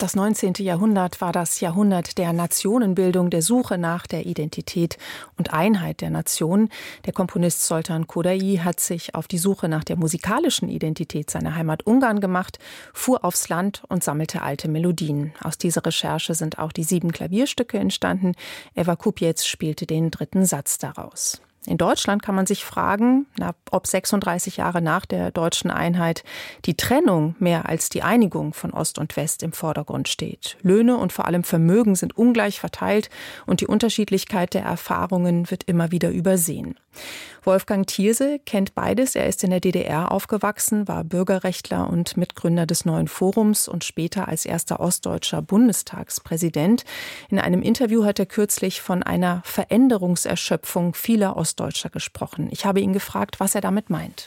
Das 19. Jahrhundert war das Jahrhundert der Nationenbildung, der Suche nach der Identität und Einheit der Nation. Der Komponist Zoltán Kodály hat sich auf die Suche nach der musikalischen Identität seiner Heimat Ungarn gemacht, fuhr aufs Land und sammelte alte Melodien. Aus dieser Recherche sind auch die 7 Klavierstücke entstanden. Eva Kupiec spielte den 3. Satz daraus. In Deutschland kann man sich fragen, ob 36 Jahre nach der deutschen Einheit die Trennung mehr als die Einigung von Ost und West im Vordergrund steht. Löhne und vor allem Vermögen sind ungleich verteilt und die Unterschiedlichkeit der Erfahrungen wird immer wieder übersehen. Wolfgang Thierse kennt beides. Er ist in der DDR aufgewachsen, war Bürgerrechtler und Mitgründer des Neuen Forums und später als erster ostdeutscher Bundestagspräsident. In einem Interview hat er kürzlich von einer Veränderungserschöpfung vieler Ostdeutscher gesprochen. Ich habe ihn gefragt, was er damit meint.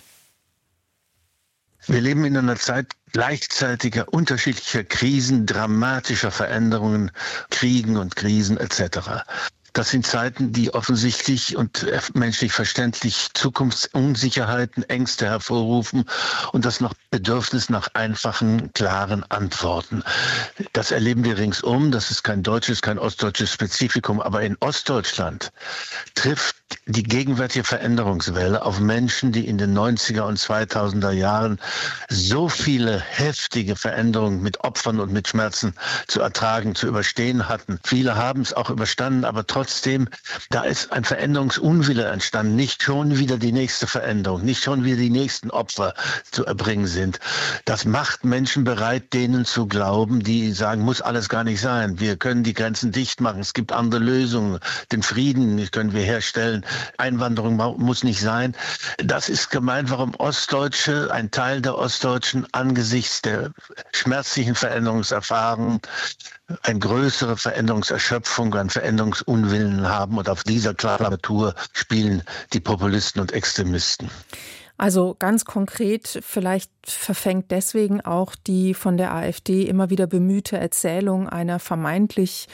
Wir leben in einer Zeit gleichzeitiger, unterschiedlicher Krisen, dramatischer Veränderungen, Kriegen und Krisen etc. Das sind Zeiten, die offensichtlich und menschlich verständlich Zukunftsunsicherheiten, Ängste hervorrufen und das noch Bedürfnis nach einfachen, klaren Antworten. Das erleben wir ringsum. Das ist kein deutsches, kein ostdeutsches Spezifikum. Aber in Ostdeutschland trifft die gegenwärtige Veränderungswelle auf Menschen, die in den 90er und 2000er Jahren so viele heftige Veränderungen mit Opfern und mit Schmerzen zu ertragen, zu überstehen hatten. Viele haben es auch überstanden, aber trotzdem, da ist ein Veränderungsunwille entstanden. Nicht schon wieder die nächste Veränderung, nicht schon wieder die nächsten Opfer zu erbringen sind. Das macht Menschen bereit, denen zu glauben, die sagen, muss alles gar nicht sein. Wir können die Grenzen dicht machen. Es gibt andere Lösungen. Den Frieden können wir herstellen. Einwanderung muss nicht sein. Das ist gemeint, warum Ostdeutsche, ein Teil der Ostdeutschen angesichts der schmerzlichen Veränderungserfahrungen eine größere Veränderungserschöpfung, einen Veränderungsunwillen haben. Und auf dieser Klaviatur spielen die Populisten und Extremisten. Also ganz konkret, vielleicht verfängt deswegen auch die von der AfD immer wieder bemühte Erzählung einer vermeintlich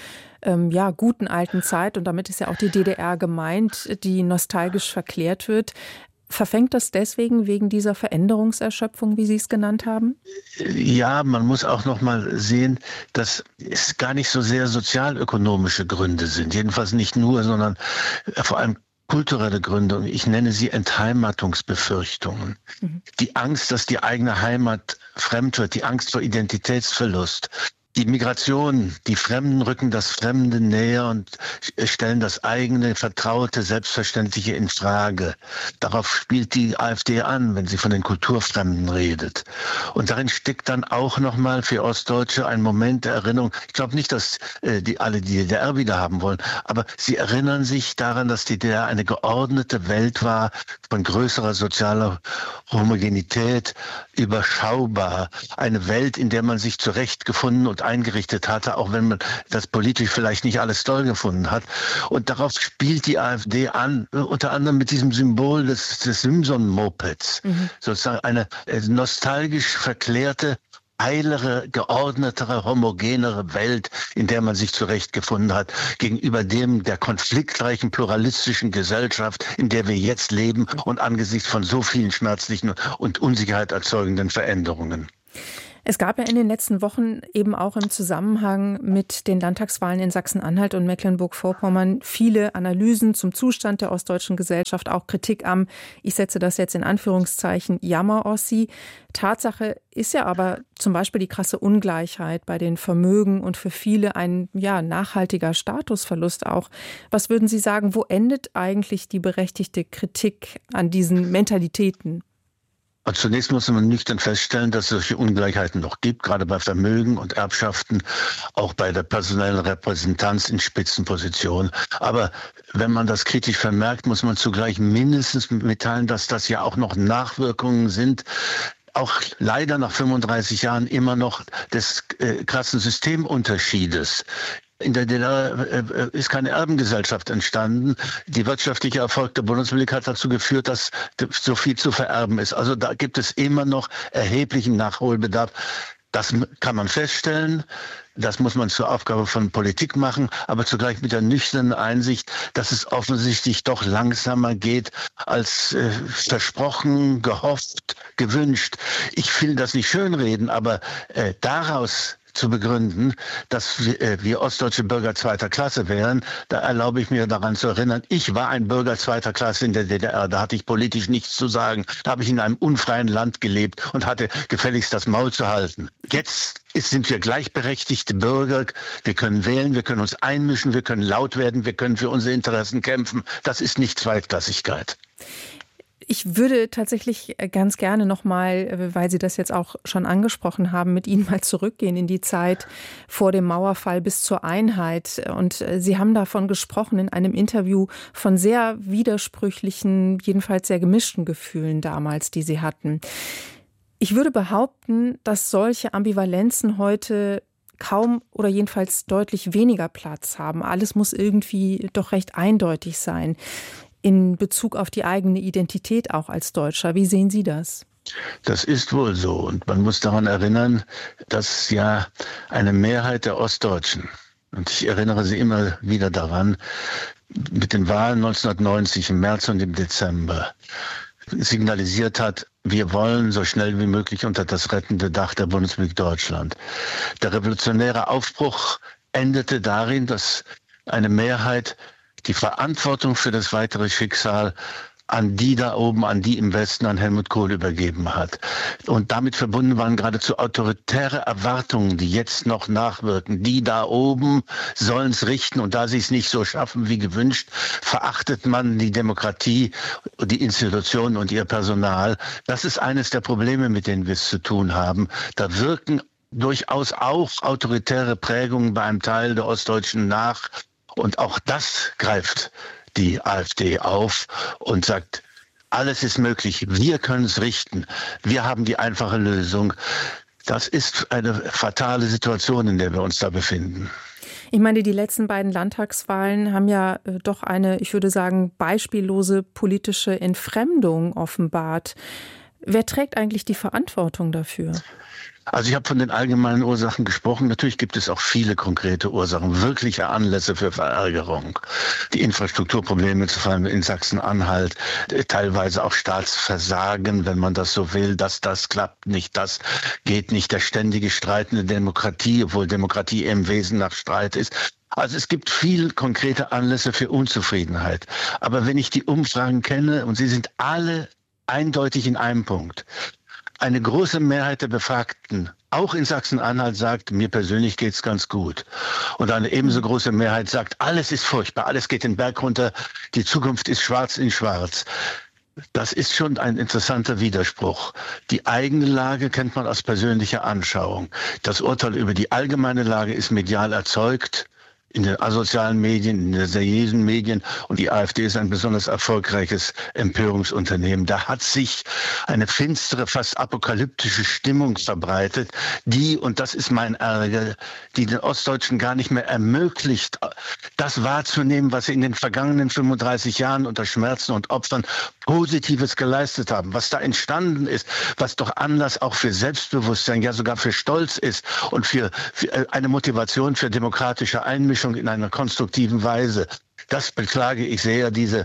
guten alten Zeit, und damit ist ja auch die DDR gemeint, die nostalgisch verklärt wird. Verfängt das deswegen wegen dieser Veränderungserschöpfung, wie Sie es genannt haben? Ja, man muss auch noch mal sehen, dass es gar nicht so sehr sozialökonomische Gründe sind. Jedenfalls nicht nur, sondern vor allem kulturelle Gründe. Und ich nenne sie Entheimatungsbefürchtungen. Die Angst, dass die eigene Heimat fremd wird, die Angst vor Identitätsverlust. Die Migration, die Fremden rücken das Fremde näher und stellen das eigene, vertraute, selbstverständliche in Frage. Darauf spielt die AfD an, wenn sie von den Kulturfremden redet. Und darin steckt dann auch nochmal für Ostdeutsche ein Moment der Erinnerung. Ich glaube nicht, dass alle die DDR wieder haben wollen, aber sie erinnern sich daran, dass die DDR eine geordnete Welt war, von größerer sozialer Homogenität, überschaubar. Eine Welt, in der man sich zurechtgefunden und eingerichtet hatte, auch wenn man das politisch vielleicht nicht alles toll gefunden hat. Und darauf spielt die AfD an, unter anderem mit diesem Symbol des Simson-Mopeds. Sozusagen eine nostalgisch verklärte, heilere, geordnetere, homogenere Welt, in der man sich zurechtgefunden hat, gegenüber der konfliktreichen, pluralistischen Gesellschaft, in der wir jetzt leben und angesichts von so vielen schmerzlichen und Unsicherheit erzeugenden Veränderungen. Es gab ja in den letzten Wochen eben auch im Zusammenhang mit den Landtagswahlen in Sachsen-Anhalt und Mecklenburg-Vorpommern viele Analysen zum Zustand der ostdeutschen Gesellschaft, auch Kritik am, ich setze das jetzt in Anführungszeichen, Jammer-Ossi. Tatsache ist ja aber zum Beispiel die krasse Ungleichheit bei den Vermögen und für viele ein nachhaltiger Statusverlust auch. Was würden Sie sagen, wo endet eigentlich die berechtigte Kritik an diesen Mentalitäten? Und zunächst muss man nüchtern feststellen, dass es solche Ungleichheiten noch gibt, gerade bei Vermögen und Erbschaften, auch bei der personellen Repräsentanz in Spitzenpositionen. Aber wenn man das kritisch vermerkt, muss man zugleich mindestens mitteilen, dass das ja auch noch Nachwirkungen sind, auch leider nach 35 Jahren immer noch des krassen Systemunterschiedes. In der DDR ist keine Erbengesellschaft entstanden. Die wirtschaftliche Erfolg der Bundesrepublik hat dazu geführt, dass so viel zu vererben ist. Also da gibt es immer noch erheblichen Nachholbedarf. Das kann man feststellen. Das muss man zur Aufgabe von Politik machen, aber zugleich mit der nüchternen Einsicht, dass es offensichtlich doch langsamer geht als versprochen, gehofft, gewünscht. Ich will das nicht schönreden, aber daraus zu begründen, dass wir ostdeutsche Bürger zweiter Klasse wären. Da erlaube ich mir daran zu erinnern, ich war ein Bürger zweiter Klasse in der DDR. Da hatte ich politisch nichts zu sagen. Da habe ich in einem unfreien Land gelebt und hatte gefälligst das Maul zu halten. Jetzt sind wir gleichberechtigte Bürger. Wir können wählen, wir können uns einmischen, wir können laut werden, wir können für unsere Interessen kämpfen. Das ist nicht Zweitklassigkeit. Ich würde tatsächlich ganz gerne nochmal, weil Sie das jetzt auch schon angesprochen haben, mit Ihnen mal zurückgehen in die Zeit vor dem Mauerfall bis zur Einheit. Und Sie haben davon gesprochen in einem Interview von sehr widersprüchlichen, jedenfalls sehr gemischten Gefühlen damals, die Sie hatten. Ich würde behaupten, dass solche Ambivalenzen heute kaum oder jedenfalls deutlich weniger Platz haben. Alles muss irgendwie doch recht eindeutig sein. In Bezug auf die eigene Identität auch als Deutscher. Wie sehen Sie das? Das ist wohl so. Und man muss daran erinnern, dass ja eine Mehrheit der Ostdeutschen, und ich erinnere Sie immer wieder daran, mit den Wahlen 1990 im März und im Dezember signalisiert hat, wir wollen so schnell wie möglich unter das rettende Dach der Bundesrepublik Deutschland. Der revolutionäre Aufbruch endete darin, dass eine Mehrheit die Verantwortung für das weitere Schicksal an die da oben, an die im Westen, an Helmut Kohl übergeben hat. Und damit verbunden waren geradezu autoritäre Erwartungen, die jetzt noch nachwirken. Die da oben sollen es richten und da sie es nicht so schaffen wie gewünscht, verachtet man die Demokratie, die Institutionen und ihr Personal. Das ist eines der Probleme, mit denen wir es zu tun haben. Da wirken durchaus auch autoritäre Prägungen bei einem Teil der Ostdeutschen nach. Und auch das greift die AfD auf und sagt, alles ist möglich, wir können es richten, wir haben die einfache Lösung. Das ist eine fatale Situation, in der wir uns da befinden. Ich meine, die letzten beiden Landtagswahlen haben ja doch eine, ich würde sagen, beispiellose politische Entfremdung offenbart. Wer trägt eigentlich die Verantwortung dafür? Also ich habe von den allgemeinen Ursachen gesprochen. Natürlich gibt es auch viele konkrete Ursachen, wirkliche Anlässe für Verärgerung. Die Infrastrukturprobleme, vor allem in Sachsen-Anhalt, teilweise auch Staatsversagen, wenn man das so will, dass das klappt nicht, das geht nicht, der ständige Streit in der Demokratie, obwohl Demokratie im Wesen nach Streit ist. Also es gibt viel konkrete Anlässe für Unzufriedenheit. Aber wenn ich die Umfragen kenne, und sie sind alle eindeutig in einem Punkt, eine große Mehrheit der Befragten, auch in Sachsen-Anhalt, sagt, mir persönlich geht's ganz gut. Und eine ebenso große Mehrheit sagt, alles ist furchtbar, alles geht den Berg runter, die Zukunft ist schwarz in schwarz. Das ist schon ein interessanter Widerspruch. Die eigene Lage kennt man aus persönlicher Anschauung. Das Urteil über die allgemeine Lage ist medial erzeugt, in den asozialen Medien, in den seriösen Medien. Und die AfD ist ein besonders erfolgreiches Empörungsunternehmen. Da hat sich eine finstere, fast apokalyptische Stimmung verbreitet, die, und das ist mein Ärger, die den Ostdeutschen gar nicht mehr ermöglicht, das wahrzunehmen, was sie in den vergangenen 35 Jahren unter Schmerzen und Opfern Positives geleistet haben, was da entstanden ist, was doch Anlass auch für Selbstbewusstsein, ja sogar für Stolz ist und für eine Motivation für demokratische Einmischung in einer konstruktiven Weise. Das beklage ich sehr, diese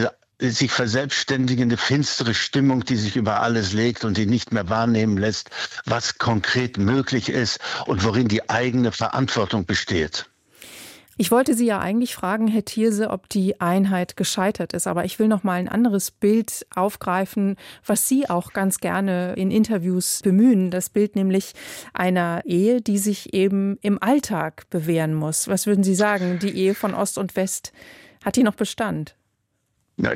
sich verselbstständigende, finstere Stimmung, die sich über alles legt und die nicht mehr wahrnehmen lässt, was konkret möglich ist und worin die eigene Verantwortung besteht. Ich wollte Sie ja eigentlich fragen, Herr Thierse, ob die Einheit gescheitert ist. Aber ich will noch mal ein anderes Bild aufgreifen, was Sie auch ganz gerne in Interviews bemühen. Das Bild nämlich einer Ehe, die sich eben im Alltag bewähren muss. Was würden Sie sagen? Die Ehe von Ost und West, hat die noch Bestand? Ja,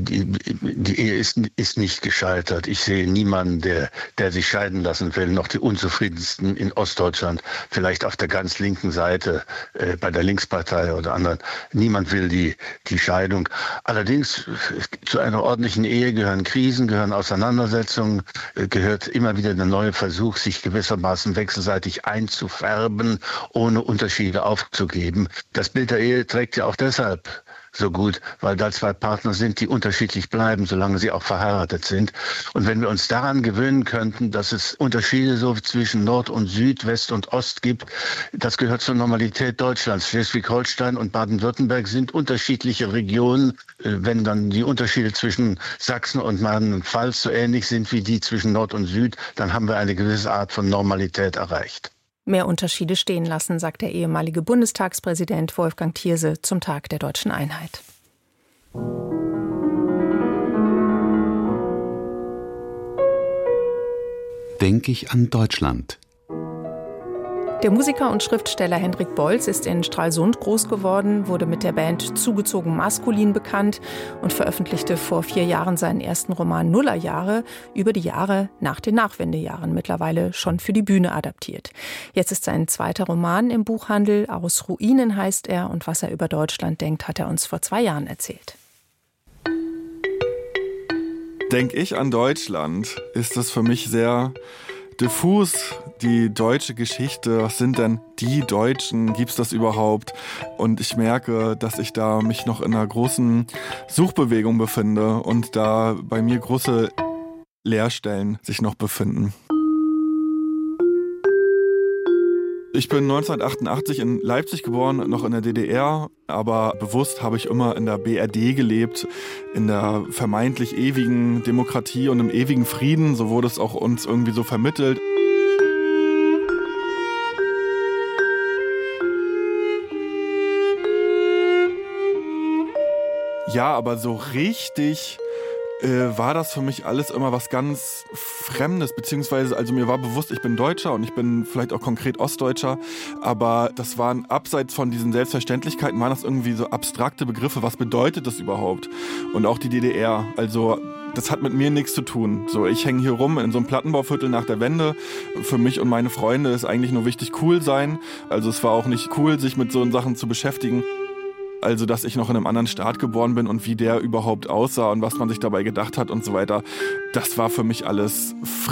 die Ehe ist nicht gescheitert. Ich sehe niemanden, der sich scheiden lassen will, noch die Unzufriedensten in Ostdeutschland, vielleicht auf der ganz linken Seite, bei der Linkspartei oder anderen. Niemand will die Scheidung. Allerdings, zu einer ordentlichen Ehe gehören Krisen, gehören Auseinandersetzungen, gehört immer wieder der neue Versuch, sich gewissermaßen wechselseitig einzufärben, ohne Unterschiede aufzugeben. Das Bild der Ehe trägt ja auch deshalb so gut, weil da zwei Partner sind, die unterschiedlich bleiben, solange sie auch verheiratet sind. Und wenn wir uns daran gewöhnen könnten, dass es Unterschiede so zwischen Nord und Süd, West und Ost gibt, das gehört zur Normalität Deutschlands. Schleswig-Holstein und Baden-Württemberg sind unterschiedliche Regionen. Wenn dann die Unterschiede zwischen Sachsen und Rheinland-Pfalz so ähnlich sind wie die zwischen Nord und Süd, dann haben wir eine gewisse Art von Normalität erreicht. mehr Unterschiede stehen lassen, sagt der ehemalige Bundestagspräsident Wolfgang Thierse zum Tag der Deutschen Einheit. Denke ich an Deutschland. Der Musiker und Schriftsteller Hendrik Bolz ist in Stralsund groß geworden, wurde mit der Band Zugezogen Maskulin bekannt und veröffentlichte vor 4 Jahren seinen ersten Roman Nullerjahre, über die Jahre nach den Nachwendejahren, mittlerweile schon für die Bühne adaptiert. Jetzt ist sein zweiter Roman im Buchhandel, Aus Ruinen heißt er, und was er über Deutschland denkt, hat er uns vor 2 Jahren erzählt. Denke ich an Deutschland, ist das für mich sehr diffus, die deutsche Geschichte. Was sind denn die Deutschen? Gibt's das überhaupt? Und ich merke, dass ich da mich noch in einer großen Suchbewegung befinde und da bei mir große Leerstellen sich noch befinden. Ich bin 1988 in Leipzig geboren, noch in der DDR, aber bewusst habe ich immer in der BRD gelebt, in der vermeintlich ewigen Demokratie und im ewigen Frieden, so wurde es auch uns irgendwie so vermittelt. Ja, aber so richtig war das für mich alles immer was ganz Fremdes, beziehungsweise, also mir war bewusst, ich bin Deutscher und ich bin vielleicht auch konkret Ostdeutscher, aber das waren abseits von diesen Selbstverständlichkeiten, waren das irgendwie so abstrakte Begriffe, was bedeutet das überhaupt? Und auch die DDR, also das hat mit mir nichts zu tun. So, ich hänge hier rum in so einem Plattenbauviertel nach der Wende. Für mich und meine Freunde ist eigentlich nur wichtig, cool sein. Also es war auch nicht cool, sich mit so Sachen zu beschäftigen. Also, dass ich noch in einem anderen Staat geboren bin und wie der überhaupt aussah und was man sich dabei gedacht hat und so weiter, das war für mich alles fremd.